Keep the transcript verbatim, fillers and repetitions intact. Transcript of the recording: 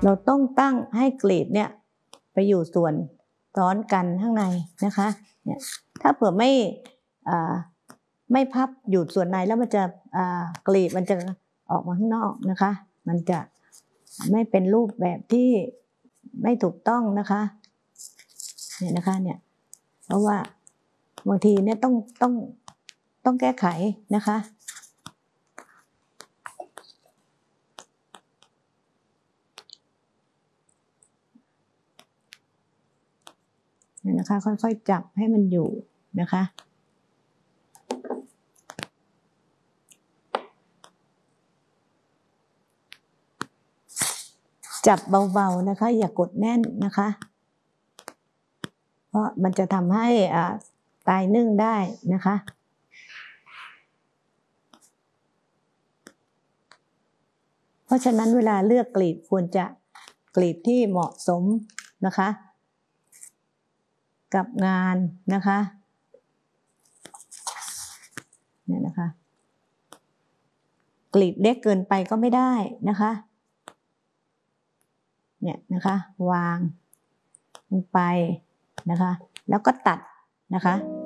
เราต้องตั้งให้กลีบเนี่ยไปอยู่ส่วนซ้อนกันข้างในนะคะเนี่ยถ้าเผื่อไม่ไม่พับอยู่ส่วนในแล้วมันจะกลีบมันจะออกมาข้างนอกนะคะมันจะไม่เป็นรูปแบบที่ไม่ถูกต้องนะคะเนี่ยนะคะเนี่ยเพราะว่าบางทีเนี่ยต้องต้องต้องแก้ไขนะคะเนี่ยนะคะค่อยๆจับให้มันอยู่นะคะจับเบาๆนะคะอย่ากดแน่นนะคะเพราะมันจะทำให้อ่าตายนึ่งได้นะคะเพราะฉะนั้นเวลาเลือกกลีบควรจะกลีบที่เหมาะสมนะคะกับงานนะคะเนี่ยนะคะกลีบเล็กเกินไปก็ไม่ได้นะคะเนี่ยนะคะวางลงไปนะคะแล้วก็ตัดนะคะ